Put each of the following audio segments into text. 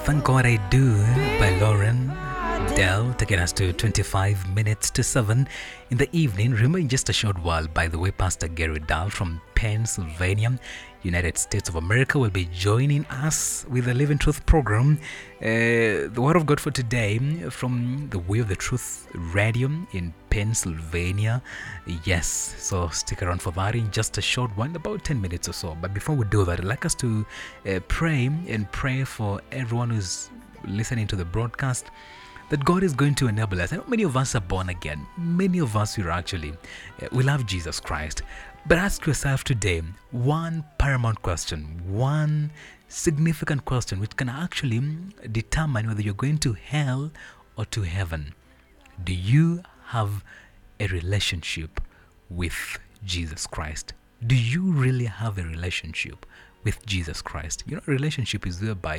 Thank God I Do by Lauren Dell, taking us to 25 minutes to 7 in the evening. Remember, in just a short while, by the way, Pastor Gary Dahl from Pennsylvania, United States of America, will be joining us with the Living Truth program. The Word of God for today from the Way of the Truth Radio in Pennsylvania. Yes, so stick around for that in just a short one, about 10 minutes or so. But before we do that, I'd like us to pray for everyone who's listening to the broadcast, that God is going to enable us. I know many of us are born again. Many of us we love Jesus Christ. But ask yourself today one paramount question, one significant question which can actually determine whether you're going to hell or to heaven. Do you have a relationship with Jesus Christ? Do you really have a relationship with Jesus Christ? You know, a relationship is whereby,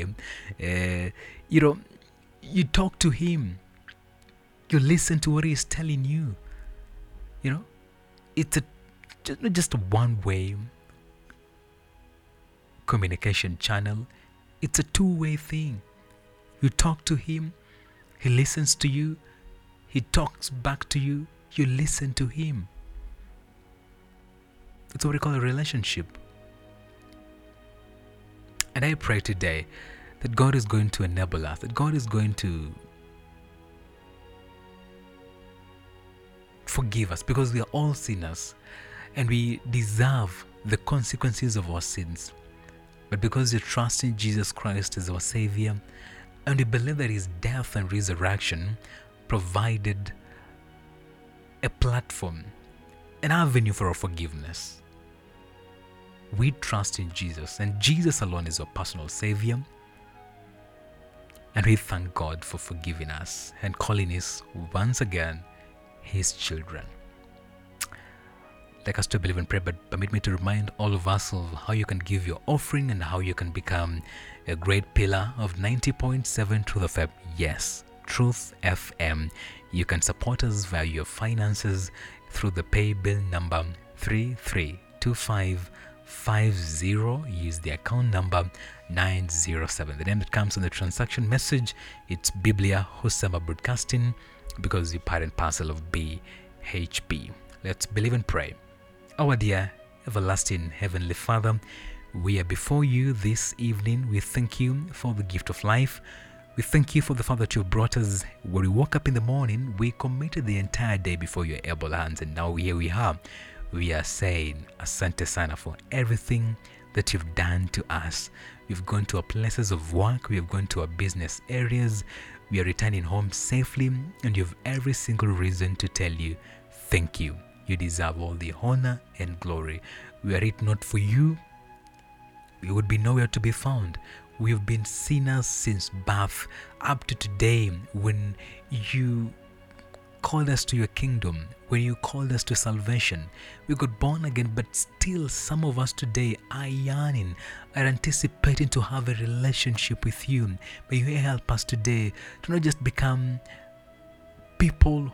you talk to Him. You listen to what He is telling you. You know, it's not just a one-way communication channel. It's a two-way thing. You talk to Him. He listens to you. He talks back to you. You listen to Him. It's what we call a relationship. And I pray today that God is going to enable us, that God is going to forgive us, because we are all sinners and we deserve the consequences of our sins. But because we trust in Jesus Christ as our Savior, and we believe that His death and resurrection provided a platform, an avenue for our forgiveness, we trust in Jesus, and Jesus alone is our personal Savior. And we thank God for forgiving us and calling us once again His children. Like us to believe and pray, but permit me to remind all of us of how you can give your offering and how you can become a great pillar of 90.7 Truth FM. Yes, Truth FM. You can support us via your finances through the pay bill number 332550. Use the account number 907. The name that comes on the transaction message, it's Biblia Husama Broadcasting, because you're part and parcel of BHP. Let's believe and pray. Our dear everlasting Heavenly Father, we are before you this evening. We thank you for the gift of life. We thank you for the fact that you've brought us. When we woke up in the morning, we committed the entire day before your able hands, and now here we are. We are saying Asante Sana for everything that you've done to us. We've gone to our places of work. We have gone to our business areas. We are returning home safely, and you have every single reason to tell you thank you. You deserve all the honor and glory. Were it not for you, we would be nowhere to be found. We have been sinners since birth up to today, when you called us to your kingdom, when you called us to salvation. We got born again, but still some of us today are yearning, are anticipating to have a relationship with you. May you help us today to not just become people